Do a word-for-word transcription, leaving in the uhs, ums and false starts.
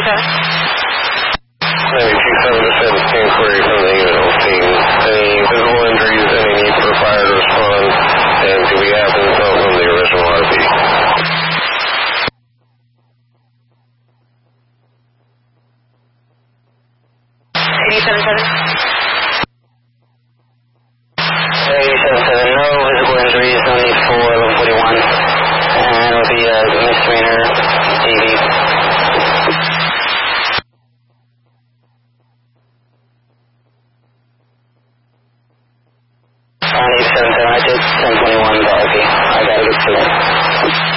seven. ninety-two seven to seventeen, query from the unit team. Any visible injuries, any need for fire to respond, and do we have info from the original R P? eighty-seven seven. eighty-seven seven, no visible injuries, no need for eleven forty-one, and it'll be a misdemeanor A V. On eighty-seven seven, I did ten twenty-one, but I gotta get to it.